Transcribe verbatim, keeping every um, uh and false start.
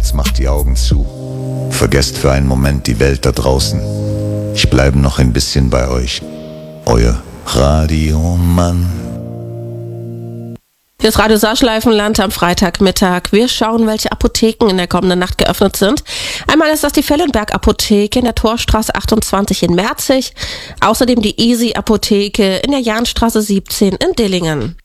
jetzt macht die Augen zu. Vergesst für einen Moment die Welt da draußen. Ich bleibe noch ein bisschen bei euch. Euer Radiomann. Hier ist Radio Saarschleifenland am Freitagmittag. Wir schauen, welche Apotheken in der kommenden Nacht geöffnet sind. Einmal ist das die Fellenberg Apotheke in der Torstraße achtundzwanzig in Merzig. Außerdem die Easy Apotheke in der Jahnstraße siebzehn in Dillingen.